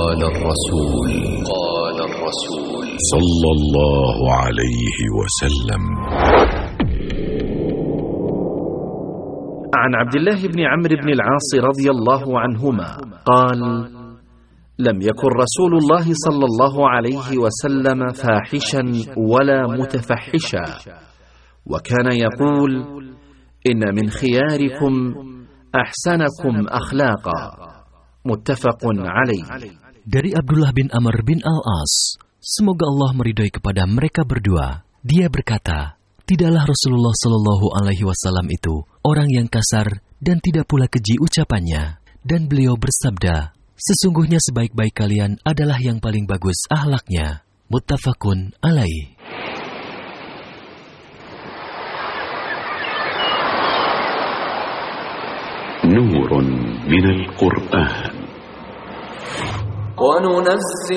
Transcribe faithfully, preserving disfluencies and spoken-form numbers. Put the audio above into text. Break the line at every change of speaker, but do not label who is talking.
قال الرسول قال الرسول
صلى الله عليه وسلم.
عن عبد الله بن عمرو بن العاص رضي الله عنهما قال: لم يكن رسول الله صلى الله عليه وسلم فاحشا ولا متفحشا، وكان يقول: إن من خياركم أحسنكم أخلاقا. متفق عليه.
Dari Abdullah bin Amr bin Al-As, semoga Allah meridhai kepada mereka berdua, dia berkata, tidaklah Rasulullah Shallallahu Alaihi Wasallam itu orang yang kasar dan tidak pula keji ucapannya, dan beliau bersabda, sesungguhnya sebaik-baik kalian adalah yang paling bagus akhlaknya. Muttafaqun alaih.
نور من القرآن.
وننزل